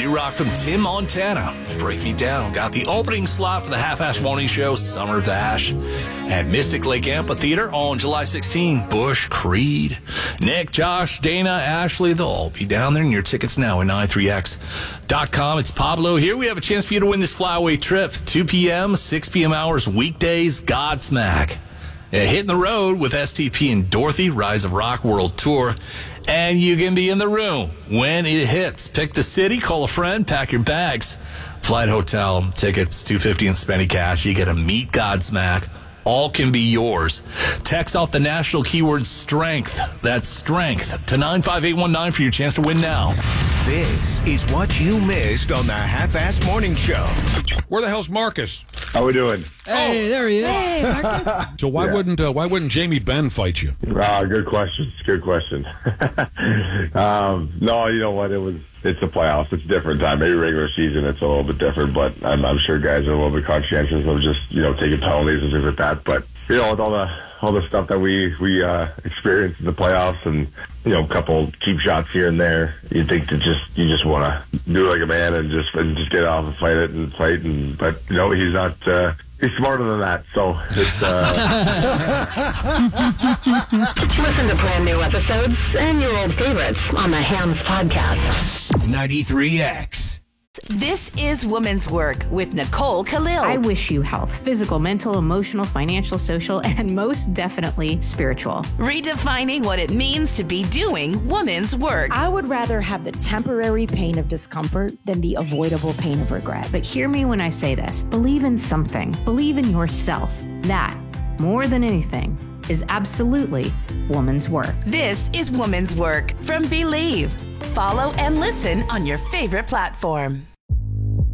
New rock from Tim Montana, Break Me Down. Got the opening slot for the Half-Ash Morning Show, Summer Bash. At Mystic Lake Amphitheater on July 16, Bush, Creed. Nick, Josh, Dana, Ashley, they'll all be down there. And your tickets now at 93x.com. It's Pablo here. We have a chance for you to win this flyaway trip. 2 p.m., 6 p.m. hours, weekdays, Godsmack. Hitting the road with STP and Dorothy, Rise of Rock World Tour. And you can be in the room when it hits. Pick the city, call a friend, pack your bags. Flight, hotel, tickets, $250 in spending cash. You get to meet Godsmack. All can be yours. Text out the national keyword strength. That's strength to 95819 for your chance to win now. This is what you missed on the Half-Ass Morning Show. Where the hell's Marcus? How we doing? Hey, there he is. Hey, Marcus. So why wouldn't Jamie Benn fight you? Good question. Good question. No, you know what? It's the playoffs. It's a different time. Maybe regular season, it's a little bit different, but I'm sure guys are a little bit conscientious of just, taking penalties and things like that. But, with all the stuff that we experience in the playoffs and, a couple cheap shots here and there, you think that you just want to do it like a man and just get off and fight. But, he's not, he's smarter than that. So it's, Listen to brand new episodes and your old favorites on the Hams Podcast. 93X. This is Woman's Work with Nicole Khalil. I wish you health, physical, mental, emotional, financial, social, and most definitely spiritual. Redefining what it means to be doing woman's work. I would rather have the temporary pain of discomfort than the avoidable pain of regret. But hear me when I say this. Believe in something. Believe in yourself. That, more than anything, is absolutely woman's work. This is Woman's Work from Believe. Follow and listen on your favorite platform.